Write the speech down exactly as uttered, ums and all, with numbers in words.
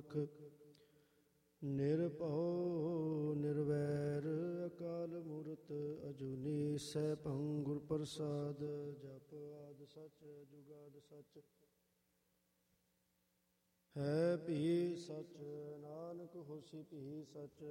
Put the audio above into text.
ਪੁਰਖ ਨਿਰਭਉ ਨਿਰਵੈਰ ਅਕਾਲ ਮੂਰਤ ਅਜੂਨੀ ਸੈਭੰ ਗੁਰ ਪ੍ਰਸਾਦ। ਜਪ ਆਦਿ ਸਚ ਜੁਗਾਦਿ ਸਚ ਹੈ ਭੀ ਸਚ ਨਾਨਕ ਹੋਸੀ ਭੀ ਸਚ।